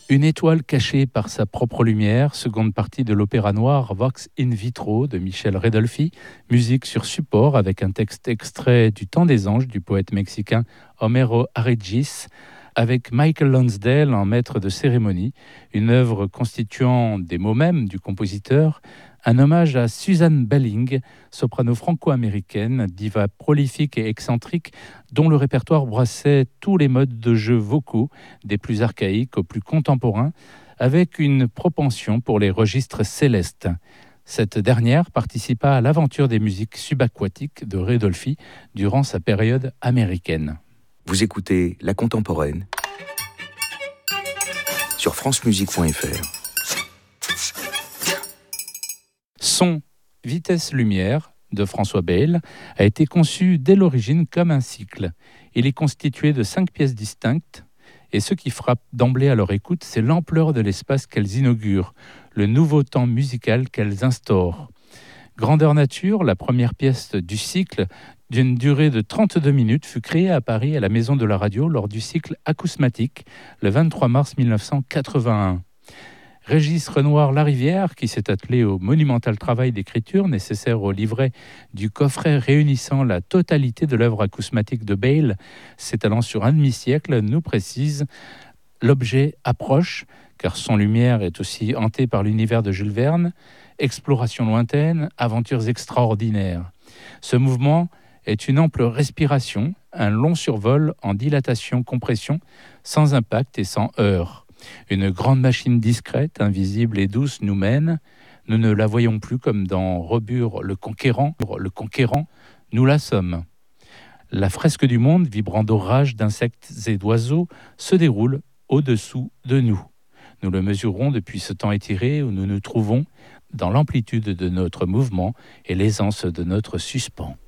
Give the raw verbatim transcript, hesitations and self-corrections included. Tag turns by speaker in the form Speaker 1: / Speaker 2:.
Speaker 1: Une étoile cachée par sa propre lumière, seconde partie de l'opéra noir Vox in vitro de Michel Redolfi, musique sur support avec un texte extrait du Temps des anges du poète mexicain Homero Arregis, avec Michael Lonsdale en maître de cérémonie, une œuvre constituant des mots mêmes du compositeur, un hommage à Suzanne Belling, soprano franco-américaine, diva prolifique et excentrique, dont le répertoire brassait tous les modes de jeu vocaux, des plus archaïques aux plus contemporains, avec une propension pour les registres célestes. Cette dernière participa à l'aventure des musiques subaquatiques de Redolfi durant sa période américaine.
Speaker 2: Vous écoutez La Contemporaine sur france musique point f r.
Speaker 1: Son Vitesse-Lumière de François Bayle a été conçu dès l'origine comme un cycle. Il est constitué de cinq pièces distinctes et ce qui frappe d'emblée à leur écoute, c'est l'ampleur de l'espace qu'elles inaugurent, le nouveau temps musical qu'elles instaurent. Grandeur nature, la première pièce du cycle, d'une durée de trente-deux minutes, fut créée à Paris à la Maison de la Radio lors du cycle Acousmatique le vingt-trois mars mille neuf cent quatre-vingt-un. Régis Renoir-Larivière, qui s'est attelé au monumental travail d'écriture nécessaire au livret du coffret réunissant la totalité de l'œuvre acousmatique de Bayle, s'étalant sur un demi-siècle, nous précise « L'objet approche, car son lumière est aussi hantée par l'univers de Jules Verne, exploration lointaine, aventures extraordinaires. Ce mouvement est une ample respiration, un long survol en dilatation-compression, sans impact et sans heurts. Une grande machine discrète, invisible et douce nous mène. Nous ne la voyons plus comme dans Robur le Conquérant. Le Conquérant, nous la sommes. La fresque du monde, vibrant d'orage, d'insectes et d'oiseaux, se déroule au-dessous de nous. Nous le mesurons depuis ce temps étiré où nous nous trouvons dans l'amplitude de notre mouvement et l'aisance de notre suspens.